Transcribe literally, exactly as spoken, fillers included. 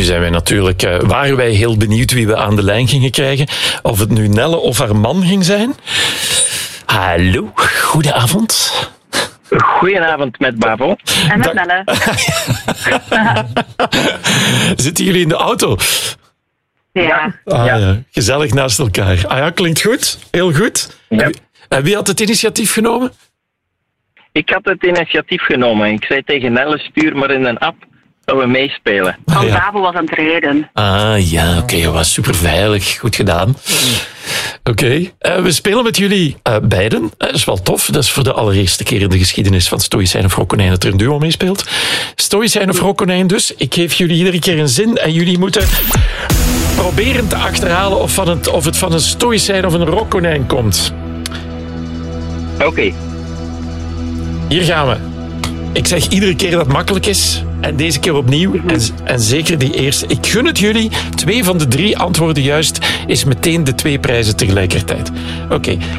nu zijn wij natuurlijk, uh, waren wij heel benieuwd wie we aan de lijn gingen krijgen. Of het nu Nelle of haar man ging zijn. Hallo, goedenavond. Goedenavond met Bavo. En met Nelle. Zitten jullie in de auto? Ja. Ah, Ja. ja. Gezellig naast elkaar. Ah ja, klinkt goed. Heel goed. Ja. En, en wie had het initiatief genomen? Ik had het initiatief genomen. Ik zei tegen Nelle, stuur maar in een app dat we meespelen. Ah, Want ja. Bavo was aan het rijden. Ah ja, oké, okay, was super veilig. Goed gedaan. Oké, okay. uh, we spelen met jullie uh, beiden. Uh, dat is wel tof. Dat is voor de allereerste keer in de geschiedenis van Stoïcijn of Rokonijn dat er een duo meespeelt. Stoïcijn of Rokonijn dus. Ik geef jullie iedere keer een zin en jullie moeten proberen te achterhalen of, van het, of het van een Stoïcijn of een Rokonijn komt. Oké. Okay. Hier gaan we. Ik zeg iedere keer dat het makkelijk is. En deze keer opnieuw. En, en zeker die eerste. Ik gun het jullie. Twee van de drie antwoorden juist is meteen de twee prijzen tegelijkertijd. Oké. Okay.